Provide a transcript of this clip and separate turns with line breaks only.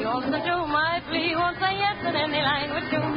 won't listen to my plea, won't say yes in any language to